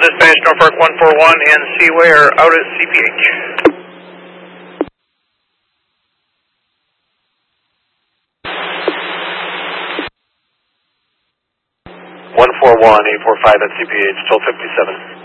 dispatch, Norfolk 141 and Seaway are out at CPH. 141, 845 at CPH, 1257.